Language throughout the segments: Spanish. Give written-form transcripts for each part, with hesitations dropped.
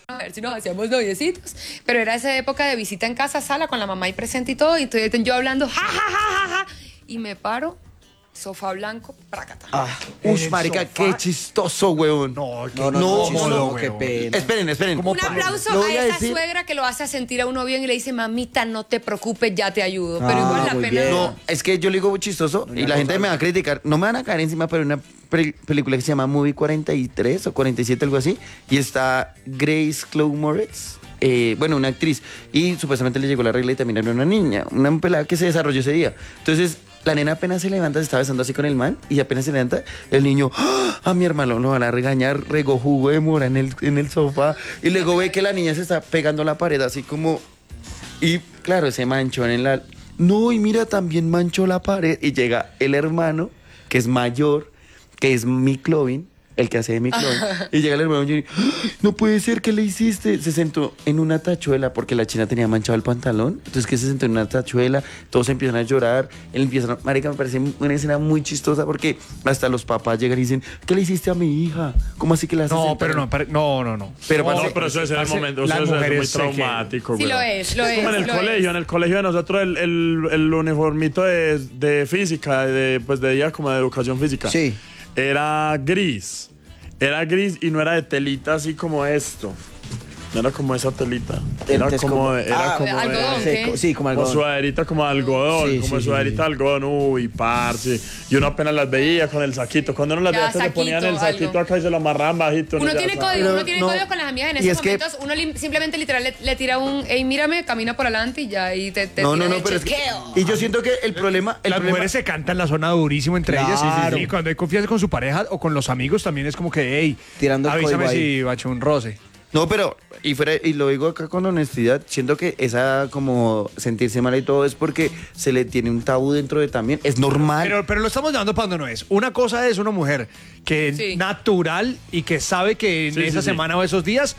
a ver si nos hacíamos noviecitos. Pero era esa época de visita en casa, sala, con la mamá ahí presente y todo. Y entonces yo hablando, ja, ja, ja, ja, ja. Y me paro, sofá blanco, prácata. Marica, qué chistoso, weón. No, qué pena. Esperen. Un aplauso Lo a voy a esa decir. suegra que lo hace sentir a uno bien y le dice, mamita, no te preocupes, ya te ayudo. Pero igual la muy pena. bien. No, es que yo le digo chistoso y la gente me va a criticar. No me van a caer encima, pero hay una película que se llama Movie 43 o 47, algo así. Y está Grace Chloe Moretz. Bueno, una actriz. Y supuestamente le llegó la regla y también era una niña. Una pelada que se desarrolló ese día. Entonces, la nena apenas se levanta, se está besando así con el man. Y apenas se levanta, el niño, a mi hermano lo van a regañar. Regó jugo de mora en el sofá. Y luego ve que la niña se está pegando a la pared así como... Y claro, ese manchón en la... No, y mira, también manchó la pared. Y llega el hermano, que es mayor, que es Mick Lovin, el que hace de Mick Lovin. Y llega el hermano y dice, no puede ser, ¿qué le hiciste? Se sentó en una tachuela porque la china tenía manchado el pantalón. Entonces que se sentó en una tachuela, todos empiezan a llorar. Él empieza a... Marica, me parece una escena muy chistosa porque hasta los papás llegan y dicen, ¿qué le hiciste a mi hija? ¿Cómo así que la haces No, sentar? pero no. Pero, No, parce, pero eso es el momento, eso las es muy mujeres traumático. Sí, güey. lo es. Como en el colegio de nosotros, el uniformito de física, de día como de educación física. Sí. Era gris. Era gris y no era de telita así como esto. No era como esa telita. Era como algodón, ¿qué? Sí, como como algodón. sudaderita como de algodón, Sí, como sí, sudaderita de algodón, uy, parce. Y uno apenas las veía con el saquito. Cuando uno las Ya, veía, se le saquito, ponían el saquito algo. acá y se lo amarraban bajito. Uno ya tiene sabe. código, No, con las amigas en y esos es que- momentos. Uno simplemente literal le tira un, hey, mírame, camina por adelante y ya ahí te No, tira el pero es que... chequeo. Y yo siento que el problema... Las mujeres se cantan la zona durísimo entre ellas. Claro. Y cuando hay confianza con su pareja o con los amigos también es como que, hey, Tirando el avísame código si va a echar un roce. No, pero, y lo digo acá con honestidad, siento que esa como sentirse mal y todo es porque se le tiene un tabú dentro de también, es normal. Pero lo estamos llevando para donde no es. Una cosa es una mujer que es Sí. natural y que sabe que en Sí, esa sí. semana o esos días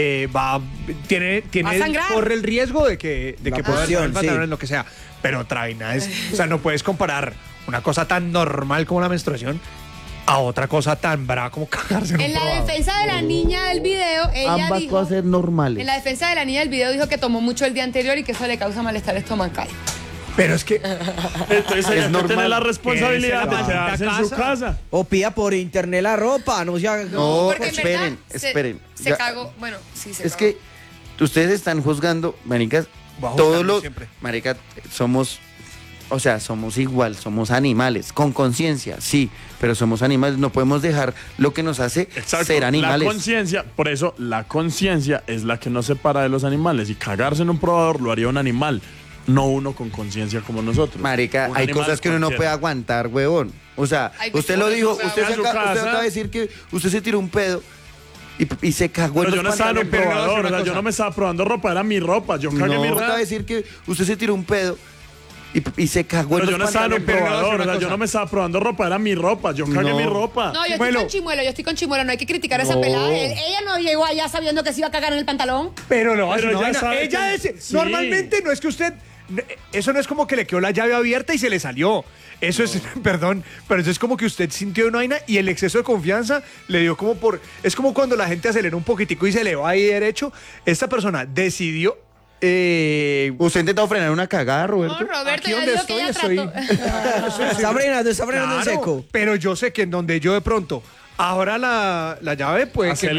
tiene Va a sangrar. corre el riesgo de que La pueda presión, el pantalón sí. en lo que sea. Pero otra vaina es, o sea, no puedes comparar una cosa tan normal como la menstruación a otra cosa tan brava como cagarse en un En la probador. defensa de la niña del video, ella Ambas dijo... cosas normales. En la defensa de la niña del video dijo que tomó mucho el día anterior y que eso le causa malestar estomacal. Pero es que Entonces ella normal. tiene la responsabilidad Quédese de en la quedarse en su maldita casa. O pida por internet la ropa, no sea... No, Porque en esperen, verdad esperen. Se Ya- cagó. Bueno, sí, se Es cagó. que ustedes están juzgando, maricas, Voy a todos juzgarlo los... siempre. Marica, somos igual, somos animales, con conciencia, sí, pero somos animales, no podemos dejar lo que nos hace Exacto. ser animales. La conciencia, por eso la conciencia es la que nos separa de los animales. Y cagarse en un probador lo haría un animal, no uno con conciencia como nosotros. Marica, Un hay animal cosas que uno no cualquiera. puede aguantar, huevón. O sea, Hay usted lo cosas que dijo, no se usted, aguantan. usted En su acaba de casa. decir que usted se tiró un pedo y se cagó Pero en yo los no estaba en un pantalones. pero no, probador, una o sea, yo cosa. no me estaba probando ropa, era mi ropa. Yo cagué No, mi acaba de ropa. decir que usted se tiró un pedo y se cagó Pero en yo no los estaba en un pantalones. Pero no, probador, una o sea, yo cosa. no me estaba probando ropa, era mi ropa. Yo cagué No. mi ropa. No, yo Chimuelo. yo estoy con Chimuelo, no hay que criticar a esa No. pelada. Ella no llegó allá sabiendo que se iba a cagar en el pantalón. Pero no, Pero es una ella vaina. sabe Ella que- es, sí. normalmente no es que usted, eso no es como que le quedó la llave abierta y se le salió. Eso es, perdón, pero eso es como que usted sintió una vaina y el exceso de confianza le dio como es como cuando la gente acelera un poquitico y se le va ahí derecho. Esta persona decidió, ¿Usted ha intentado frenar una cagada, No, Roberto? Roberto, aquí ya donde dijo que ella estoy, trató. Está frenando en claro, seco. pero yo sé que en donde yo de pronto abra la llave puede que